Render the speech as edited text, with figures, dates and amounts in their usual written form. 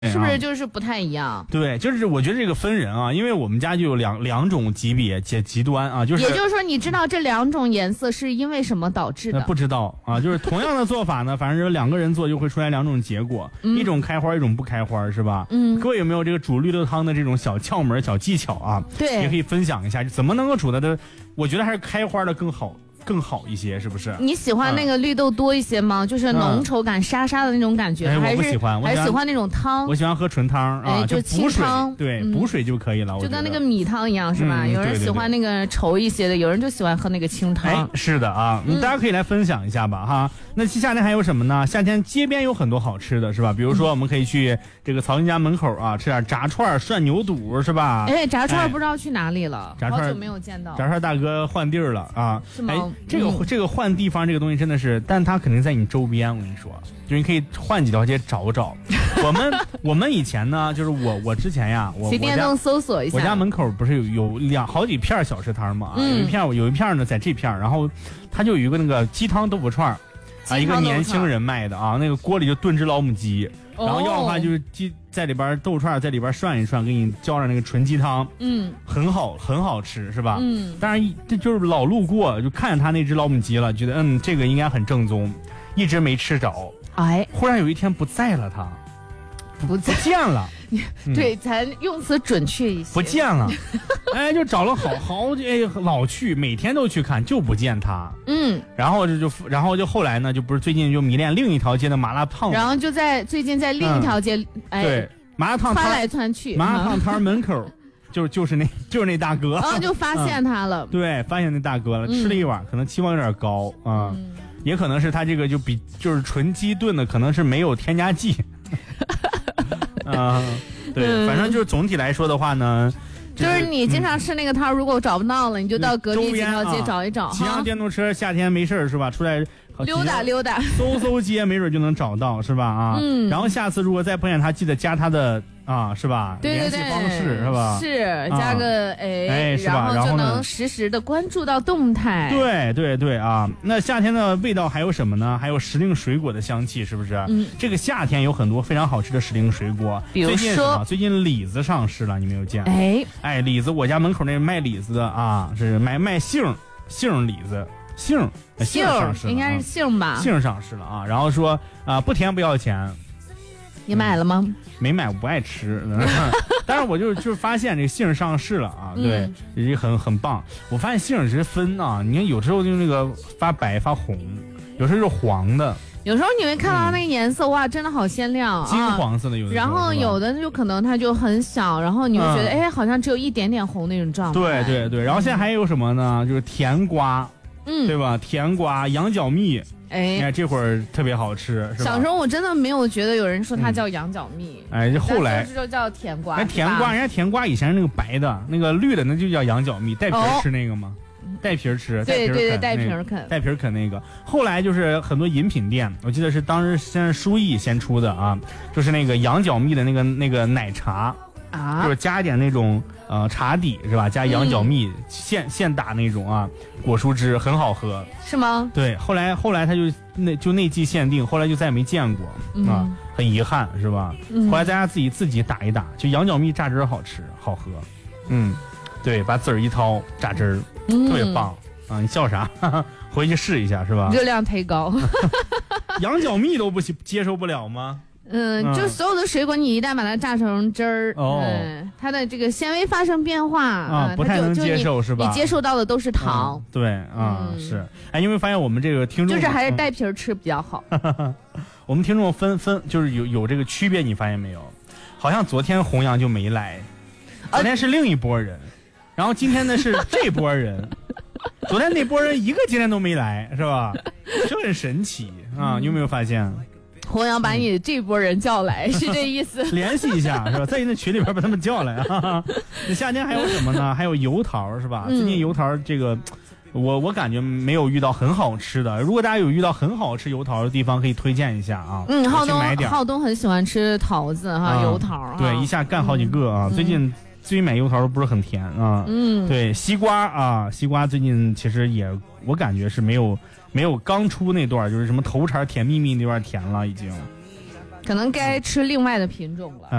是不是就是不太一样？ 对，就是我觉得这个分人啊，因为我们家就有两种级别极端啊，就是也就是说，你知道这2种颜色是因为什么导致的？ 不知道啊，就是同样的做法呢，反正就是2个人做就会出来2种结果，一种开花，一种不开花，是吧？各位有没有这个煮绿豆汤的这种小窍门、小技巧啊？ 对， 也可以分享一下，怎么能够煮的？我觉得还是开花的更好一些，是不是？ 你喜欢那个绿豆多一些吗？就是浓稠感、沙沙的那种感觉， 我不喜欢， 还是喜欢那种汤？ 我喜欢喝纯汤啊， 就补水， 对， 补水就可以了。 就跟那个米汤一样，是吧？有人喜欢那个稠一些的，有人就喜欢喝那个清汤。 是的啊，大家可以来分享一下吧，哈。那夏天还有什么呢？夏天街边有很多好吃的，是吧？比如说我们可以去这个曹云家门口啊，吃点炸串、涮牛肚，是吧？ 炸串不知道去哪里了，好久没有见到。 炸串大哥换地儿了啊！ 是吗？ 这个换地方这个东西真的是，但它肯定在你周边。我跟你说，就是你可以换几条街找找。我们以前呢，就是我之前呀， 骑电动搜索一下。 我家门口不是有好几片小吃摊嘛？有一片呢在这片，然后它就有一个那个鸡汤豆腐串啊，一个年轻人卖的啊，那个锅里就炖只老母鸡，然后要的话就是鸡在里边豆串在里边涮一涮，给你浇上那个纯鸡汤，很好吃，是吧？当然这就是老路过就看见他那只老母鸡了，觉得这个应该很正宗，一直没吃着。忽然有一天不在了，他不见了。 对，咱用词准确一些。 不见了，就找了好久，老去，每天都去看，就不见他。然后就后来呢，就不是最近就迷恋另一条街的麻辣烫， 然后就最近在另一条街， 对，麻辣烫窜来窜去， 麻辣烫摊门口。就是那大哥， 然后就发现他了， 对，发现那大哥了，吃了一碗，可能期望有点高啊，也可能是他这个就是纯鸡炖的，可能是没有添加剂。对，反正就是总体来说的话呢， 就是你经常吃那个摊，如果找不到了，你就到隔壁几条街找一找。 骑上电动车，夏天没事是吧？出来溜达， 搜街，没准就能找到，是吧？啊，然后下次如果再碰见他，记得加他的是吧？联系方式是吧？ 是加个然后就能实时的关注到动态。 对啊！那夏天的味道还有什么呢？还有时令水果的香气，是不是？这个夏天有很多非常好吃的时令水果， 比如说最近李子上市了，你没有见？李子，我家门口那卖李子的啊，是卖杏李子。杏上市了， 应该是杏吧？ 杏上市了啊，然后说不甜不要钱。 你买了吗？ 没买，我不爱吃。但是我就是发现这个杏上市了啊，对，也很棒。我发现杏只是分啊，你看有时候就那个发白发红，有时候是黄的。 有时候你会看到那个颜色，哇，真的好鲜亮， 金黄色的有的。 然后有的就可能它就很小，然后你会觉得好像只有一点点红那种状态。 对。然后现在还有什么呢？就是甜瓜。对吧？甜瓜、羊角蜜，你看这会儿特别好吃，是吧？ 小时候我真的没有觉得有人说它叫羊角蜜， 就后来就叫甜瓜。 甜瓜，人家甜瓜以前是那个白的，那个绿的那就叫羊角蜜，带皮吃那个吗？带皮吃， 对，带皮啃， 带皮啃那个。后来就是很多饮品店，我记得是当时先是书艺先出的啊，就是那个羊角蜜的那个奶茶。就是加一点那种茶底是吧？加羊角蜜现打那种啊，果蔬汁很好喝， 是吗？ 对，后来它就那季限定，后来就再也没见过啊，很遗憾是吧？后来大家自己打一打，就羊角蜜榨汁好吃好喝，对，把籽儿一掏榨汁儿，特别棒啊！你笑啥？回去试一下是吧？ 热量忒高， 羊角蜜都不接受不了吗？ 就所有的水果，你一旦把它榨成汁儿，它的这个纤维发生变化不太能接受是吧？ 你接受到的都是糖， 对是。因为发现我们这个听众就是还是带皮儿吃比较好。 我们听众分就是有这个区别，你发现没有？好像昨天弘扬就没来，昨天是另一拨人，然后今天呢是这拨人。昨天那拨人一个今天都没来，是吧？这很神奇啊！你有没有发现？ 弘扬把你这波人叫来，是这意思？ 联系一下是吧？在那群里边把他们叫来啊！那夏天还有什么呢？还有油桃是吧？最近油桃这个，我感觉没有遇到很好吃的。如果大家有遇到很好吃油桃的地方，可以推荐一下啊。 浩东很喜欢吃桃子哈，油桃。对， 一下干好几个啊！最近买油桃都不是很甜啊。对，西瓜最近其实也我感觉是没有刚出那段，就是什么头茬甜蜜蜜那段甜了已经。 可能该吃另外的品种了。